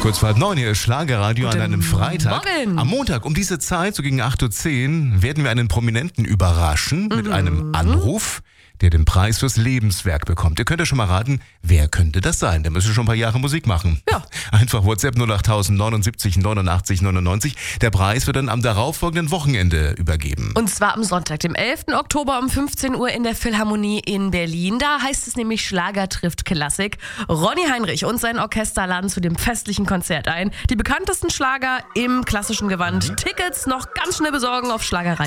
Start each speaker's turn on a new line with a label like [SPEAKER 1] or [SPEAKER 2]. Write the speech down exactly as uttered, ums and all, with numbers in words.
[SPEAKER 1] Kurz vor halb neun, hier ist Schlagerradio
[SPEAKER 2] Guten
[SPEAKER 1] an einem Freitag.
[SPEAKER 2] Morgen.
[SPEAKER 1] Am Montag um diese Zeit, so gegen acht Uhr zehn, werden wir einen Prominenten überraschen mit
[SPEAKER 2] Mhm.
[SPEAKER 1] einem Anruf, der den Preis fürs Lebenswerk bekommt. Ihr könnt ja schon mal raten, wer könnte das sein? Der müsste schon ein paar Jahre Musik machen.
[SPEAKER 2] Ja.
[SPEAKER 1] Einfach WhatsApp null acht neunundsiebzig neunundachtzig neunundneunzig. Der Preis wird dann am darauffolgenden Wochenende übergeben.
[SPEAKER 2] Und zwar am Sonntag, dem elften Oktober um fünfzehn Uhr in der Philharmonie in Berlin. Da heißt es nämlich Schlager trifft Klassik. Ronny Heinrich und sein Orchester laden zu dem festlichen Konzert ein. Die bekanntesten Schlager im klassischen Gewand. Tickets noch ganz schnell besorgen auf Schlagerradio.